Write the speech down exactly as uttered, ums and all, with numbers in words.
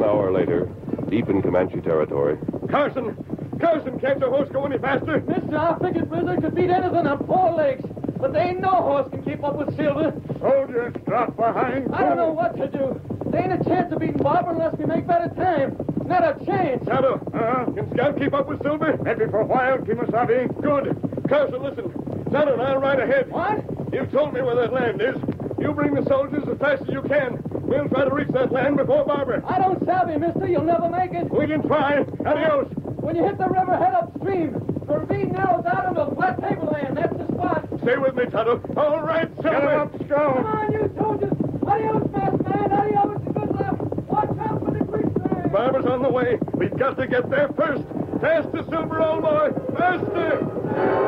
hour later, deep in Comanche territory. Carson! Carson, can't your horse go any faster? Mister, I figured Blizzard could beat anything on four legs. But there ain't no horse can keep up with Silver. Soldiers, drop behind. I don't know what to do. There ain't a chance of beating Barber unless we make better time. Not a chance. Shadow, uh-huh. Can Scout keep up with Silver? Maybe for a while, Kimasabi. Good. Carson, listen. Shadow and I'll ride ahead. What? You've told me where that land is. You bring the soldiers as fast as you can. We'll try to reach that land before Barber. I don't savvy, mister. You'll never make it. We can try. Adios. When you hit the river, head upstream. The ravine narrows out into the flat tableland. That's the spot. Stay with me, Tonto. All right, Silver. Get him up, Scout. Come on, you soldiers. Adios, fast man. Adios. Good luck. Watch out for the quicksand. Barber's on the way. We've got to get there first. Faster, Silver, old boy. Faster.